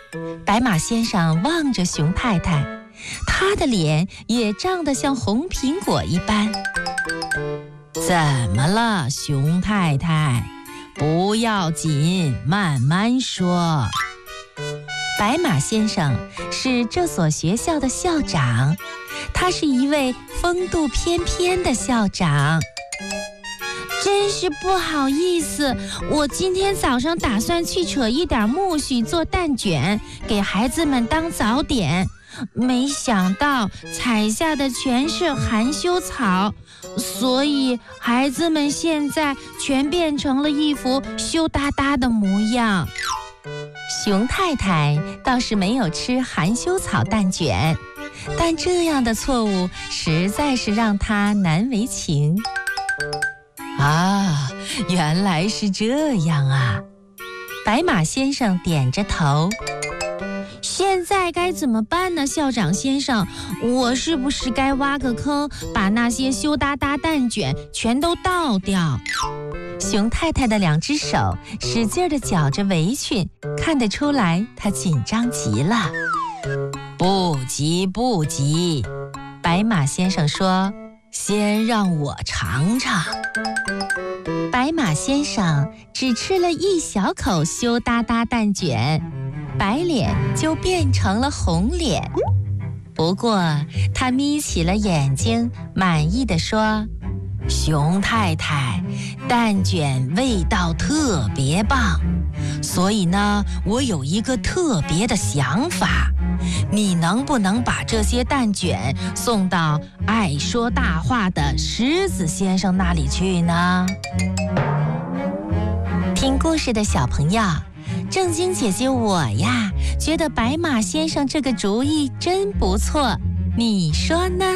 白马先生望着熊太太，他的脸也胀得像红苹果一般。怎么了，熊太太？不要紧，慢慢说。白马先生是这所学校的校长，他是一位风度翩翩的校长。真是不好意思，我今天早上打算去扯一点苜蓿做蛋卷，给孩子们当早点，没想到采下的全是含羞草，所以孩子们现在全变成了一副羞答答的模样。熊太太倒是没有吃含羞草蛋卷，但这样的错误实在是让她难为情。啊，原来是这样啊！白马先生点着头。现在该怎么办呢，校长先生？我是不是该挖个坑，把那些羞答答蛋卷全都倒掉？熊太太的两只手使劲地绞着围裙，看得出来她紧张极了。不急不急，白马先生说，先让我尝尝。白马先生只吃了一小口羞答答蛋卷，白脸就变成了红脸。不过他眯起了眼睛，满意地说，熊太太，蛋卷味道特别棒，所以呢，我有一个特别的想法，你能不能把这些蛋卷送到爱说大话的狮子先生那里去呢？听故事的小朋友，正经姐姐我呀，觉得白马先生这个主意真不错，你说呢？